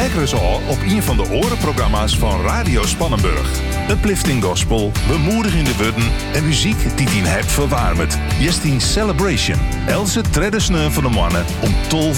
Kijken ze al op een van de orenprogramma's van Radio Spannenburg. Uplifting gospel, bemoedigende woorden en muziek die tien hebt verwarmd. Jestien Celebration. Else tredde sneu van de mannen om 12